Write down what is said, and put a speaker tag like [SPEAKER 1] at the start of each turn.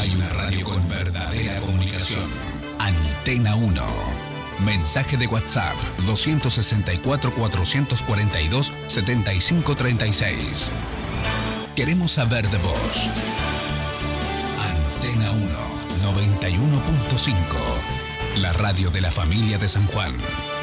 [SPEAKER 1] Hay una radio con verdadera comunicación. Antena 1. Mensaje de WhatsApp 264-442-7536. Queremos saber de vos. Antena 1, 91.5. La radio de la familia de San Juan.